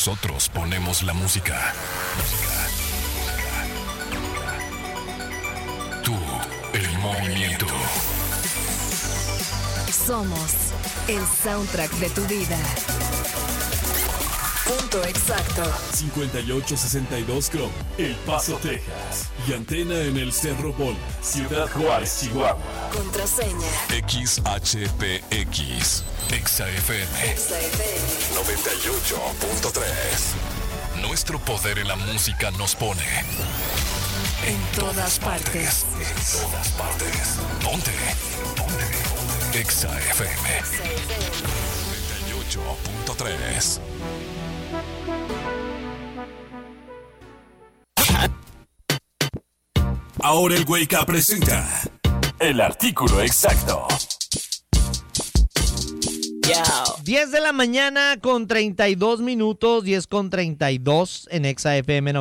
Nosotros ponemos la música. Tú, el movimiento. Somos el soundtrack de tu vida. Punto exacto. 5862 Chrome, El Paso, Texas. Y antena en el Cerro Bola, Ciudad Juárez, Chihuahua. Contraseña XHPX. XFM 98.3. Nuestro poder en la música nos pone en todas partes. En todas partes. Ponte. XFM 98.3. Ahora el Wake Up presenta el artículo exacto. 10 de la mañana con 32 minutos, 10 con 32 en XFM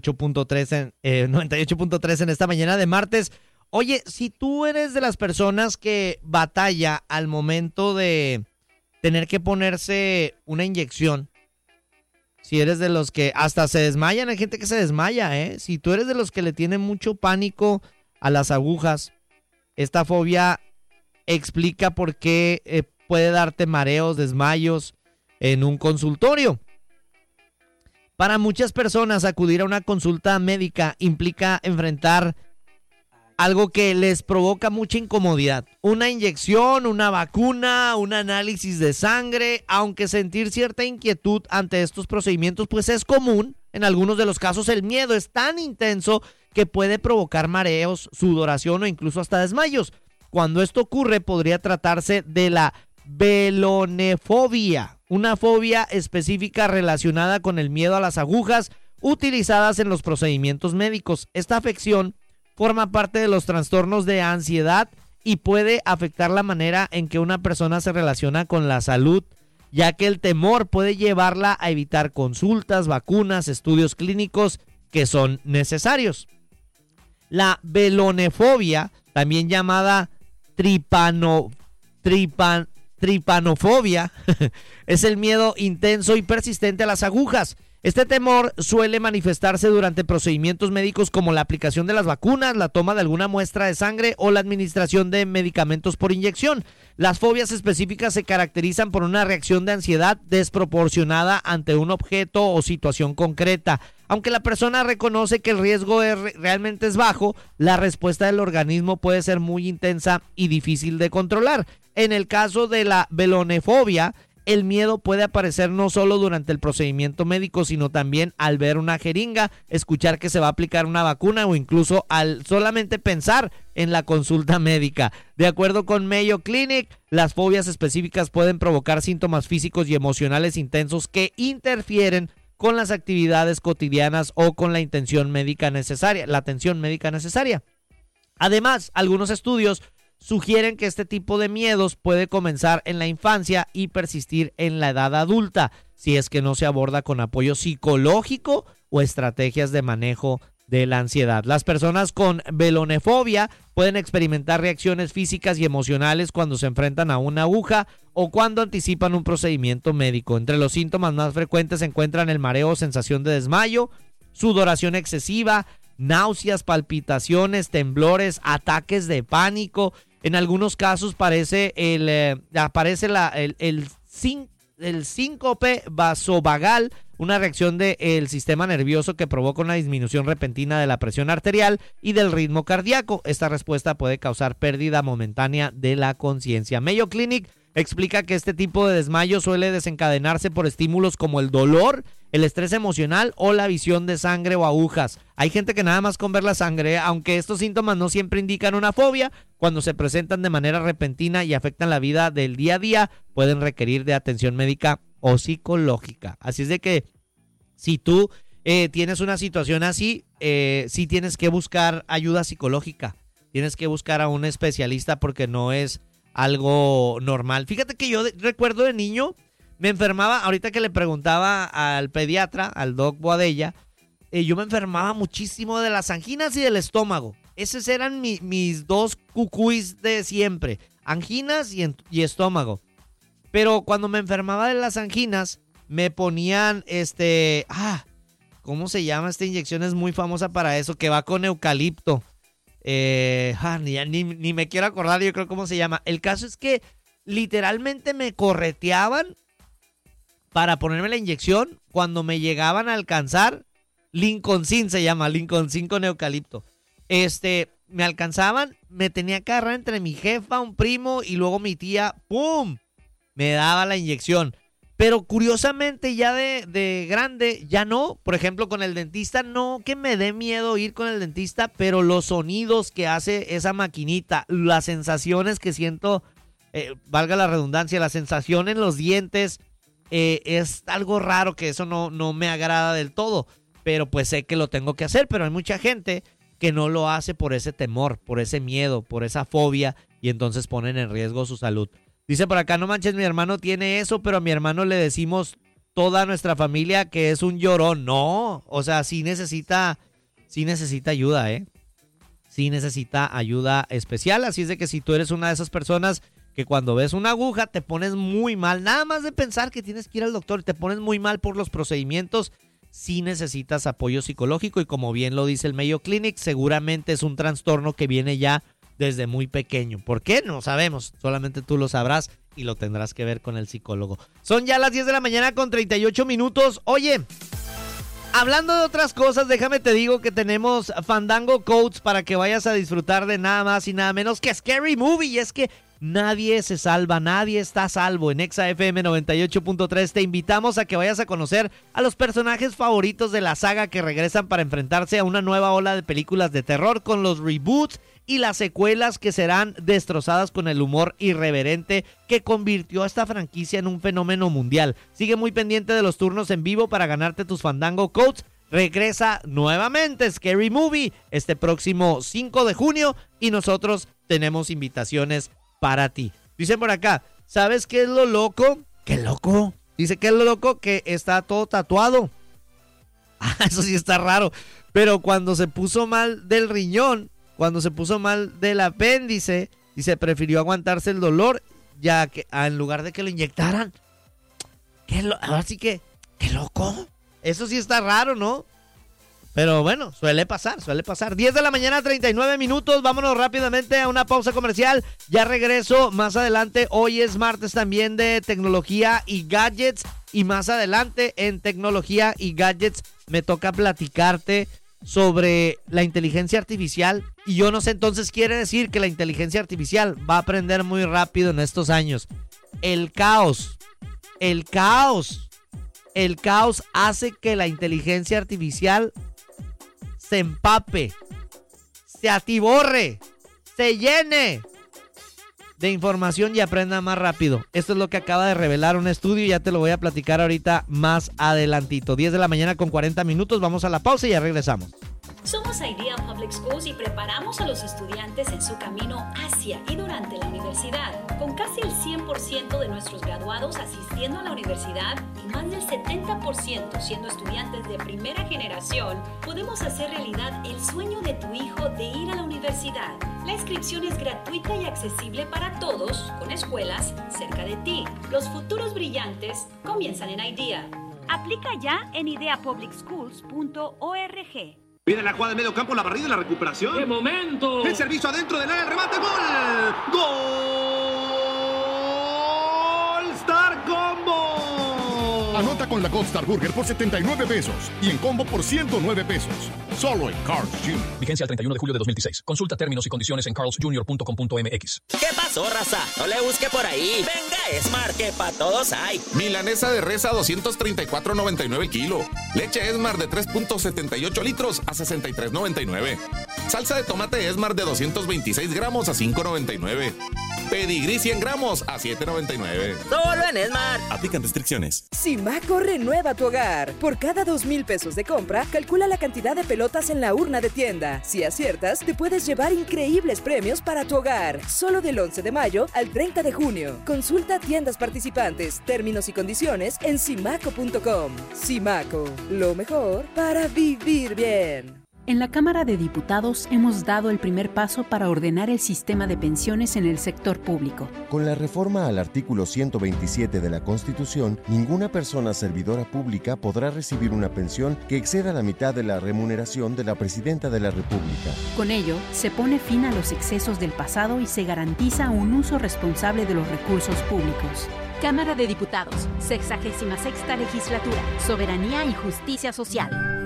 98.3 en esta mañana de martes. Oye, si tú eres de las personas que batalla al momento de tener que ponerse una inyección, si eres de los que hasta se desmayan, hay gente que se desmaya, ¿eh? Si tú eres de los que le tienen mucho pánico a las agujas, esta fobia explica por qué puede darte mareos, desmayos en un consultorio. Para muchas personas, acudir a una consulta médica implica enfrentar algo que les provoca mucha incomodidad. Una inyección, una vacuna, un análisis de sangre, aunque sentir cierta inquietud ante estos procedimientos pues es común. En algunos de los casos el miedo es tan intenso que puede provocar mareos, sudoración o incluso hasta desmayos. Cuando esto ocurre podría tratarse de la velonefobia, una fobia específica relacionada con el miedo a las agujas utilizadas en los procedimientos médicos. Esta afección forma parte de los trastornos de ansiedad y puede afectar la manera en que una persona se relaciona con la salud, ya que el temor puede llevarla a evitar consultas, vacunas, estudios clínicos que son necesarios. La velonefobia, también llamada tripanofobia, es el miedo intenso y persistente a las agujas. Este temor suele manifestarse durante procedimientos médicos como la aplicación de las vacunas, la toma de alguna muestra de sangre o la administración de medicamentos por inyección. Las fobias específicas se caracterizan por una reacción de ansiedad desproporcionada ante un objeto o situación concreta. Aunque la persona reconoce que el riesgo realmente es bajo, la respuesta del organismo puede ser muy intensa y difícil de controlar. En el caso de la velonefobia, el miedo puede aparecer no solo durante el procedimiento médico, sino también al ver una jeringa, escuchar que se va a aplicar una vacuna o incluso al solamente pensar en la consulta médica. De acuerdo con Mayo Clinic, las fobias específicas pueden provocar síntomas físicos y emocionales intensos que interfieren con las actividades cotidianas o con la atención médica necesaria. Además, algunos estudios sugieren que este tipo de miedos puede comenzar en la infancia y persistir en la edad adulta, si es que no se aborda con apoyo psicológico o estrategias de manejo de la ansiedad. Las personas con velonefobia pueden experimentar reacciones físicas y emocionales cuando se enfrentan a una aguja o cuando anticipan un procedimiento médico. Entre los síntomas más frecuentes se encuentran el mareo, sensación de desmayo, sudoración excesiva, náuseas, palpitaciones, temblores, ataques de pánico. En algunos casos aparece el síncope vasovagal, una reacción del sistema nervioso que provoca una disminución repentina de la presión arterial y del ritmo cardíaco. Esta respuesta puede causar pérdida momentánea de la conciencia. Mayo Clinic explica que este tipo de desmayo suele desencadenarse por estímulos como el dolor, el estrés emocional o la visión de sangre o agujas. Hay gente que nada más con ver la sangre, aunque estos síntomas no siempre indican una fobia, cuando se presentan de manera repentina y afectan la vida del día a día, pueden requerir de atención médica o psicológica. Así es de que si tú tienes una situación así, sí tienes que buscar ayuda psicológica, tienes que buscar a un especialista porque no es algo normal. Fíjate que yo recuerdo de niño, me enfermaba, ahorita que le preguntaba al pediatra, al doc Boadella, yo me enfermaba muchísimo de las anginas y del estómago. Esos eran mis dos cucuis de siempre, anginas y estómago. Pero cuando me enfermaba de las anginas, me ponían, ¿cómo se llama esta inyección? Es muy famosa para eso, que va con eucalipto. Ni me quiero acordar, yo creo cómo se llama. El caso es que literalmente me correteaban para ponerme la inyección. Cuando me llegaban a alcanzar, Lincoln-Sin se llama, Lincoln-Sin con eucalipto. Me alcanzaban, me tenía que agarrar entre mi jefa, un primo y luego mi tía, ¡pum!, me daba la inyección. Pero curiosamente ya de grande, ya no. Por ejemplo, con el dentista, no que me dé miedo ir con el dentista, pero los sonidos que hace esa maquinita, las sensaciones que siento, valga la redundancia, la sensación en los dientes, es algo raro, que eso no me agrada del todo. Pero pues sé que lo tengo que hacer, pero hay mucha gente que no lo hace por ese temor, por ese miedo, por esa fobia, y entonces ponen en riesgo su salud. Dice por acá, no manches, mi hermano tiene eso, pero a mi hermano le decimos toda nuestra familia que es un llorón. No, o sea, sí necesita ayuda, Sí necesita ayuda especial, así es de que si tú eres una de esas personas que cuando ves una aguja te pones muy mal, nada más de pensar que tienes que ir al doctor, te pones muy mal por los procedimientos, sí necesitas apoyo psicológico, y como bien lo dice el Mayo Clinic, seguramente es un trastorno que viene ya desde muy pequeño. ¿Por qué? No sabemos. Solamente tú lo sabrás y lo tendrás que ver con el psicólogo. Son ya las 10 de la mañana con 38 minutos. Oye, hablando de otras cosas, déjame te digo que tenemos Fandango Codes para que vayas a disfrutar de nada más y nada menos que Scary Movie. Y es que nadie se salva, nadie está a salvo. En Exa FM 98.3 te invitamos a que vayas a conocer a los personajes favoritos de la saga que regresan para enfrentarse a una nueva ola de películas de terror con los reboots y las secuelas que serán destrozadas con el humor irreverente que convirtió a esta franquicia en un fenómeno mundial. Sigue muy pendiente de los turnos en vivo para ganarte tus Fandango Codes. Regresa nuevamente Scary Movie este próximo 5 de junio y nosotros tenemos invitaciones para ti. Dicen por acá, ¿sabes qué es lo loco? ¿Qué loco? Dice que es lo loco, que está todo tatuado. Eso sí está raro. Pero cuando se puso mal del riñón, cuando se puso mal del apéndice, dice, prefirió aguantarse el dolor ya que en lugar de que lo inyectaran. Ahora sí que, qué loco. Eso sí está raro, ¿no? Pero bueno, suele pasar. 10 de la mañana, 39 minutos. Vámonos rápidamente a una pausa comercial. Ya regreso más adelante. Hoy es martes también de tecnología y gadgets. Y más adelante en tecnología y gadgets me toca platicarte sobre la inteligencia artificial. Y yo no sé, entonces quiere decir que la inteligencia artificial va a aprender muy rápido en estos años. El caos hace que la inteligencia artificial se empape, se atiborre, se llene de información y aprenda más rápido. Esto es lo que acaba de revelar un estudio y ya te lo voy a platicar ahorita más adelantito. 10 de la mañana con 40 minutos, vamos a la pausa y ya regresamos. Somos Idea Public Schools y preparamos a los estudiantes en su camino hacia y durante la universidad. Con casi el 100% de nuestros graduados asistiendo a la universidad y más del 70% siendo estudiantes de primera generación, podemos hacer realidad el sueño de tu hijo de ir a la universidad. La inscripción es gratuita y accesible para todos, con escuelas cerca de ti. Los futuros brillantes comienzan en Idea. Aplica ya en ideapublicschools.org. Viene la jugada de medio campo, la barrida y la recuperación. ¡Qué momento! El servicio adentro del área, el remate, ¡gol! ¡Gol! ¡Star Combo! Anota con la Gold Star Burger por 79 pesos y en combo por 109 pesos. Solo en Carl's Jr. Vigencia el 31 de julio de 2016. Consulta términos y condiciones en carlsjr.com.mx. ¿Qué pasó, raza? No le busque por ahí. Venga, Esmar, que pa' todos hay. Milanesa de res a 234.99 el kilo. Leche Esmar de 3.78 litros a 63.99. Salsa de tomate Esmar de 226 gramos a 5.99. Pedigrí 100 gramos a 7.99. Solo en Esmar. Aplican restricciones. Simaco renueva tu hogar. Por cada 2,000 pesos de compra, calcula la cantidad de pelotas en la urna de tienda. Si aciertas, te puedes llevar increíbles premios para tu hogar. Solo del 11 de mayo al 30 de junio. Consulta tiendas participantes, términos y condiciones en simaco.com. Simaco, lo mejor para vivir bien. En la Cámara de Diputados hemos dado el primer paso para ordenar el sistema de pensiones en el sector público. Con la reforma al artículo 127 de la Constitución, ninguna persona servidora pública podrá recibir una pensión que exceda la mitad de la remuneración de la Presidenta de la República. Con ello, se pone fin a los excesos del pasado y se garantiza un uso responsable de los recursos públicos. Cámara de Diputados, 66ª Legislatura, Soberanía y Justicia Social.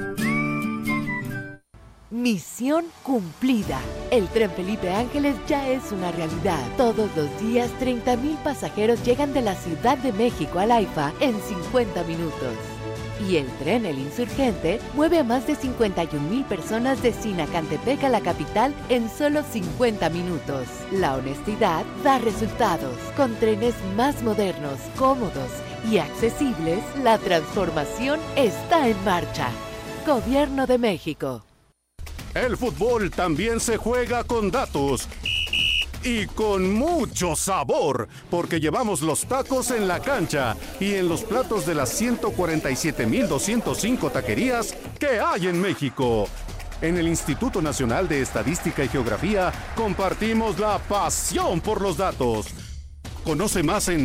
Misión cumplida. El Tren Felipe Ángeles ya es una realidad. Todos los días, 30,000 pasajeros llegan de la Ciudad de México al AIFA en 50 minutos. Y el tren El Insurgente mueve a más de 51,000 personas de Sinacantepec a la capital en solo 50 minutos. La honestidad da resultados. Con trenes más modernos, cómodos y accesibles, la transformación está en marcha. Gobierno de México. El fútbol también se juega con datos y con mucho sabor, porque llevamos los tacos en la cancha y en los platos de las 147,205 taquerías que hay en México. En el Instituto Nacional de Estadística y Geografía compartimos la pasión por los datos. Conoce más en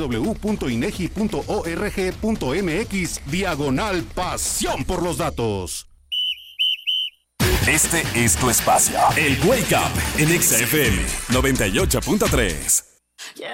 www.inegi.org.mx/pasión por los datos. Este es tu espacio. El Wake Up en XFM 98.3.